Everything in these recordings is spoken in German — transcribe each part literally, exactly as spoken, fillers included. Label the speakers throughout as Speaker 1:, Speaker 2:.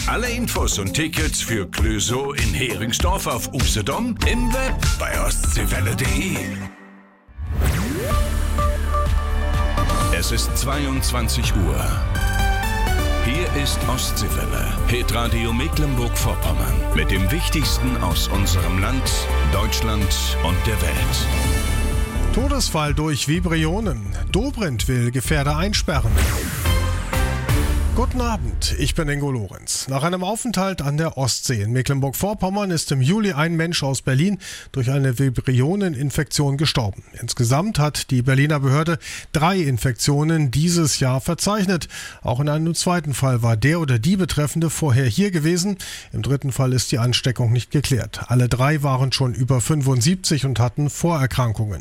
Speaker 1: Alle Infos und Tickets für Clösow in Heringsdorf auf Usedom, im Web bei ostseewelle punkt de. Es ist zweiundzwanzig Uhr. Hier ist Ostseewelle, Hitradio Mecklenburg-Vorpommern, mit dem Wichtigsten aus unserem Land, Deutschland und der Welt.
Speaker 2: Todesfall durch Vibrionen. Dobrindt will Gefährder einsperren. Guten Abend, ich bin Ingo Lorenz. Nach einem Aufenthalt an der Ostsee in Mecklenburg-Vorpommern ist im Juli ein Mensch aus Berlin durch eine Vibrioneninfektion gestorben. Insgesamt hat die Berliner Behörde drei Infektionen dieses Jahr verzeichnet. Auch in einem zweiten Fall war der oder die Betreffende vorher hier gewesen. Im dritten Fall ist die Ansteckung nicht geklärt. Alle drei waren schon über fünfundsiebzig und hatten Vorerkrankungen.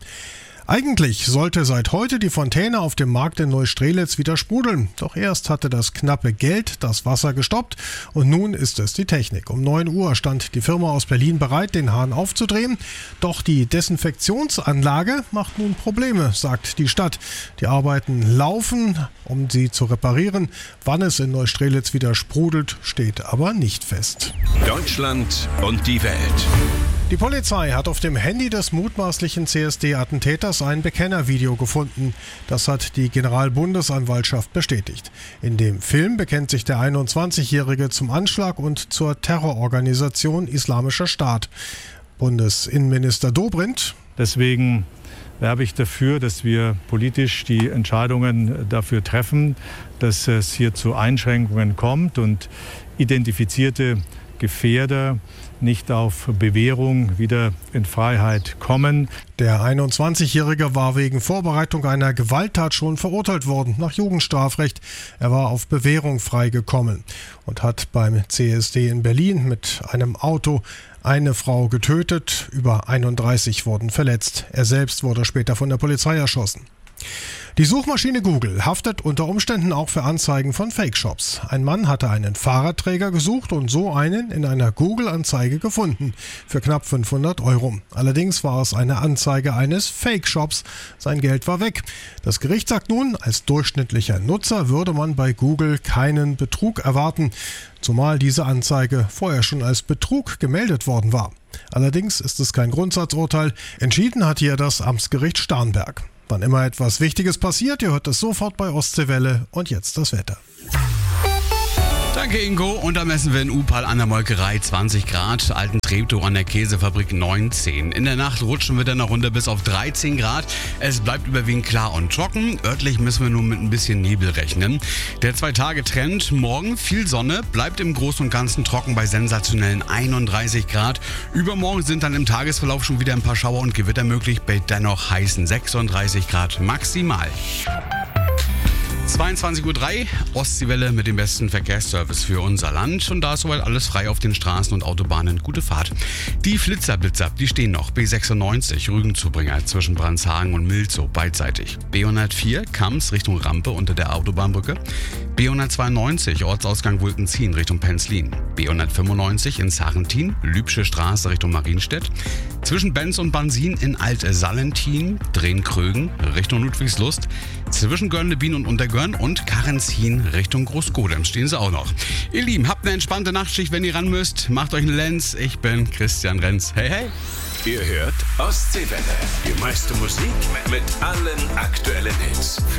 Speaker 2: Eigentlich sollte seit heute die Fontäne auf dem Markt in Neustrelitz wieder sprudeln. Doch erst hatte das knappe Geld das Wasser gestoppt und nun ist es die Technik. Um neun Uhr stand die Firma aus Berlin bereit, den Hahn aufzudrehen. Doch die Desinfektionsanlage macht nun Probleme, sagt die Stadt. Die Arbeiten laufen, um sie zu reparieren. Wann es in Neustrelitz wieder sprudelt, steht aber nicht fest.
Speaker 1: Deutschland und die Welt.
Speaker 2: Die Polizei hat auf dem Handy des mutmaßlichen C S D-Attentäters ein Bekennervideo gefunden. Das hat die Generalbundesanwaltschaft bestätigt. In dem Film bekennt sich der einundzwanzigjährige zum Anschlag und zur Terrororganisation Islamischer Staat. Bundesinnenminister Dobrindt:
Speaker 3: Deswegen werbe ich dafür, dass wir politisch die Entscheidungen dafür treffen, dass es hier zu Einschränkungen kommt und identifizierte Gefährder nicht auf Bewährung wieder in Freiheit kommen.
Speaker 2: Der einundzwanzigjährige war wegen Vorbereitung einer Gewalttat schon verurteilt worden nach Jugendstrafrecht. Er war auf Bewährung freigekommen und hat beim C S D in Berlin mit einem Auto eine Frau getötet. Über einunddreißig wurden verletzt. Er selbst wurde später von der Polizei erschossen. Die Suchmaschine Google haftet unter Umständen auch für Anzeigen von Fake-Shops. Ein Mann hatte einen Fahrradträger gesucht und so einen in einer Google-Anzeige gefunden für knapp fünfhundert Euro. Allerdings war es eine Anzeige eines Fake-Shops. Sein Geld war weg. Das Gericht sagt nun, als durchschnittlicher Nutzer würde man bei Google keinen Betrug erwarten, zumal diese Anzeige vorher schon als Betrug gemeldet worden war. Allerdings ist es kein Grundsatzurteil. Entschieden hat hier das Amtsgericht Starnberg. Wann immer etwas Wichtiges passiert, ihr hört es sofort bei Ostseewelle. Und jetzt das Wetter.
Speaker 4: Danke Ingo. Und da messen wir in Upal an der Molkerei zwanzig Grad, Alten Treptow an der Käsefabrik neunzehn. In der Nacht rutschen wir dann noch runter bis auf dreizehn Grad. Es bleibt überwiegend klar und trocken. Örtlich müssen wir nur mit ein bisschen Nebel rechnen. Der Zwei-Tage-Trend: morgen viel Sonne, bleibt im Großen und Ganzen trocken bei sensationellen einunddreißig Grad. Übermorgen sind dann im Tagesverlauf schon wieder ein paar Schauer und Gewitter möglich, bei dennoch heißen sechsunddreißig Grad maximal. zweiundzwanzig Uhr drei, Ostseewelle mit dem besten Verkehrsservice für unser Land. Und da ist soweit alles frei auf den Straßen und Autobahnen. Gute Fahrt. Die Flitzerblitzer, die stehen noch. B sechsundneunzig, Rügenzubringer zwischen Brandshagen und Milzow, beidseitig. B hundertvier, Kams Richtung Rampe unter der Autobahnbrücke. B hundertzweiundneunzig, Ortsausgang Wulkenzien Richtung Penzlin. B hundertfünfundneunzig in Sarrentin, Lübsche Straße Richtung Marienstedt. Zwischen Benz und Bansin in Alt-Sallentin, Drehen-Krögen Richtung Ludwigslust. Zwischen Görnlebin und Untergörn und Karrenzin Richtung Großgodem stehen sie auch noch. Ihr Lieben, habt eine entspannte Nachtschicht, wenn ihr ran müsst. Macht euch einen Lenz. Ich bin Christian Renz. Hey, hey.
Speaker 1: Ihr hört Ostseewelle. Die meiste Musik mit allen aktuellen Hits.